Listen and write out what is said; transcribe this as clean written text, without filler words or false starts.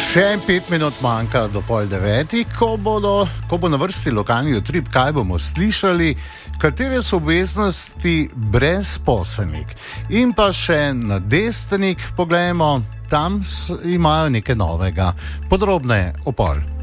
Še 5 minut manjka do 8:30, ko bo na vrsti lokalni utrip, kaj bomo slišali, katere so obveznosti brezposelnih. In pa še na Destenik poglejmo, tam imajo nekaj novega. Podrobneje o 8:30.